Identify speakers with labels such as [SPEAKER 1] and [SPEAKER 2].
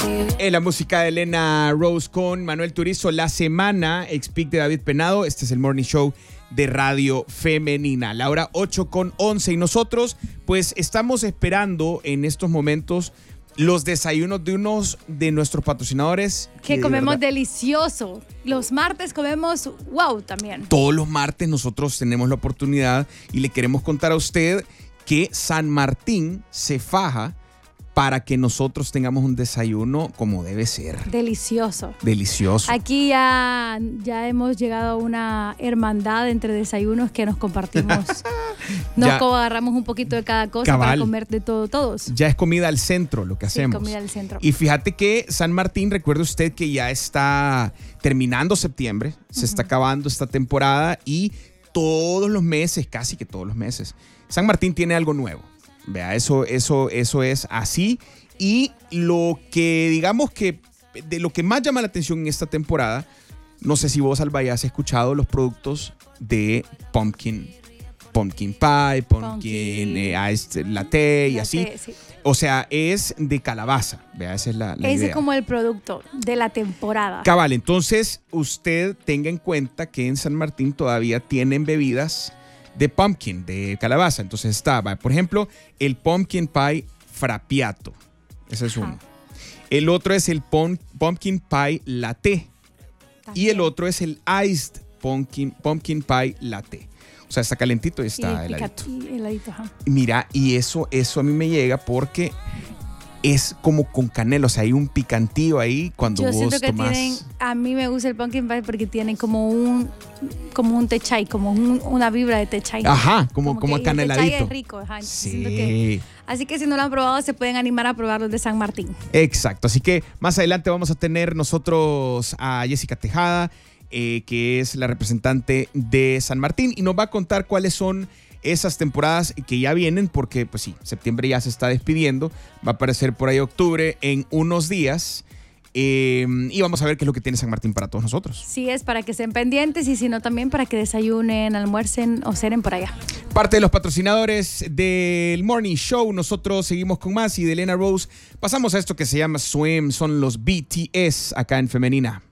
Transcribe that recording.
[SPEAKER 1] En la música de Elena Rose con Manuel Turizo, La Semana, ex-pic de David Penado. Este es el Morning Show de Radio Femenina. La hora 8:11 y nosotros pues estamos esperando en estos momentos los desayunos de unos de nuestros patrocinadores.
[SPEAKER 2] Que comemos delicioso. Los martes comemos wow también.
[SPEAKER 1] Todos los martes nosotros tenemos la oportunidad y le queremos contar a usted que San Martín se faja para que nosotros tengamos un desayuno como debe ser.
[SPEAKER 2] Delicioso.
[SPEAKER 1] Delicioso.
[SPEAKER 2] Aquí ya hemos llegado a una hermandad entre desayunos que nos compartimos. Nos agarramos un poquito de cada cosa. Cabal. Para comer de todo todos.
[SPEAKER 1] Ya es comida al centro lo que hacemos.
[SPEAKER 2] Sí, comida al centro.
[SPEAKER 1] Y fíjate que San Martín, recuerde usted que ya está terminando septiembre, se está acabando esta temporada y todos los meses, casi que todos los meses, San Martín tiene algo nuevo. Vea, eso es así. Y lo que, digamos que, de lo que más llama la atención en esta temporada, no sé si vos, Alba, ya has escuchado los productos de pumpkin pie, pumpkin iced latte y así. Sí. O sea, es de calabaza. Vea, esa es la idea.
[SPEAKER 2] Ese es como el producto de la temporada.
[SPEAKER 1] Cabal, entonces usted tenga en cuenta que en San Martín todavía tienen bebidas de pumpkin, de calabaza. Entonces está, por ejemplo, el pumpkin pie frappiato. Ese es uno. El otro es el pumpkin pie latte. También. Y el otro es el iced pumpkin pie latte. O sea, está calentito y está heladito. Mira, y eso a mí me llega porque es como con canela, o sea, hay un picantillo ahí cuando vos tomás. Yo siento que tienen,
[SPEAKER 2] a mí me gusta el pumpkin pie porque tienen como un té chai, como una vibra de té chai.
[SPEAKER 1] Ajá, como acaneladito.
[SPEAKER 2] El té chai es rico, ajá.
[SPEAKER 1] Sí.
[SPEAKER 2] Así que si no lo han probado, se pueden animar a probar los de San Martín.
[SPEAKER 1] Exacto, así que más adelante vamos a tener nosotros a Jessica Tejada, que es la representante de San Martín, y nos va a contar cuáles son esas temporadas que ya vienen, porque pues sí, septiembre ya se está despidiendo, va a aparecer por ahí octubre en unos días, y vamos a ver qué es lo que tiene San Martín para todos nosotros.
[SPEAKER 2] Sí, es para que estén pendientes y si no también para que desayunen, almuercen o cenen por allá.
[SPEAKER 1] Parte de los patrocinadores del Morning Show. Nosotros seguimos con más y de Elena Rose pasamos a esto que se llama Swim, son los BTS acá en Femenina.